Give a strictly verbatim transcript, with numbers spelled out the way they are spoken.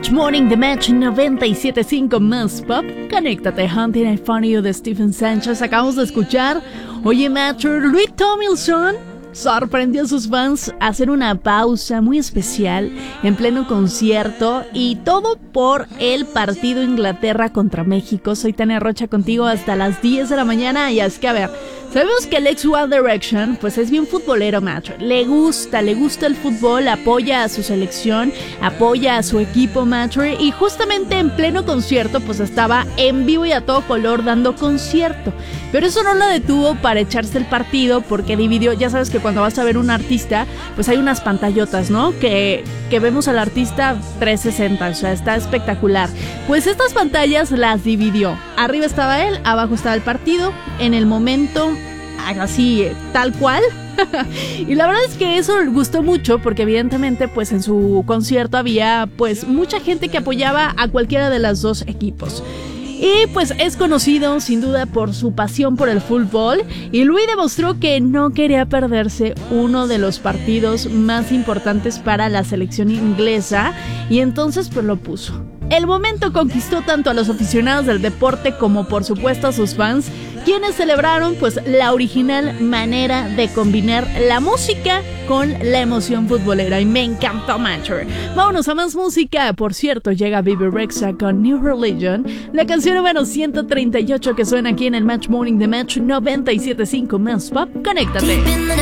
Match Morning, The Match noventa y siete punto cinco más pop. Conéctate, Hunting I Found You de Stephen Sánchez. Acabamos de escuchar. Oye, Matcher, Louis Tomlinson sorprendió a sus fans a hacer una pausa muy especial en pleno concierto, y todo por el partido Inglaterra contra México. Soy Tania Rocha contigo hasta las diez de la mañana. Y es que, a ver, sabemos que el ex One Direction pues es bien futbolero, macho. Le gusta, le gusta el fútbol, apoya a su selección, apoya a su equipo, macho. Y justamente en pleno concierto pues estaba en vivo y a todo color dando concierto. Pero eso no lo detuvo para echarse el partido, porque dividió. Ya sabes que cuando vas a ver un artista pues hay unas pantallotas, ¿no? Que, que vemos al artista trescientos sesenta, o sea, está espectacular. Pues estas pantallas las dividió. Arriba estaba él, abajo estaba el partido. En el momento, así, tal cual. Y la verdad es que eso gustó mucho, porque evidentemente pues en su concierto había pues mucha gente que apoyaba a cualquiera de los dos equipos. Y pues es conocido sin duda por su pasión por el fútbol, y Louis demostró que no quería perderse uno de los partidos más importantes para la selección inglesa, y entonces pues lo puso. El momento conquistó tanto a los aficionados del deporte como por supuesto a sus fans, quienes celebraron pues la original manera de combinar la música con la emoción futbolera, y me encantó, Matcher. Vámonos a más música. Por cierto, llega Bebe Rexha con New Religion, la canción número ciento treinta y ocho que suena aquí en el Match Morning, The Match noventa y siete punto cinco más pop. Conéctate.